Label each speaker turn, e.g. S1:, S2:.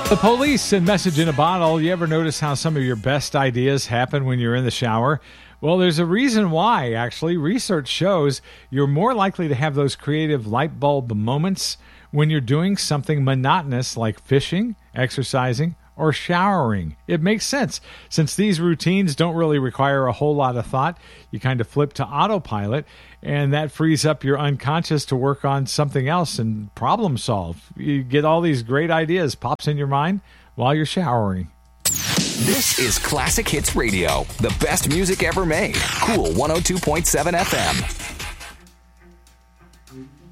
S1: The Police and Message in a Bottle. You ever notice how some of your best ideas happen when you're in the shower? Well, there's a reason why, actually. Research shows you're more likely to have those creative light bulb moments when you're doing something monotonous like fishing, exercising, or showering. It makes sense. Since these routines don't really require a whole lot of thought, you kind of flip to autopilot, and that frees up your unconscious to work on something else and problem solve. You get all these great ideas pops in your mind while you're showering.
S2: This is Classic Hits Radio, the best music ever made. Cool 102.7 FM.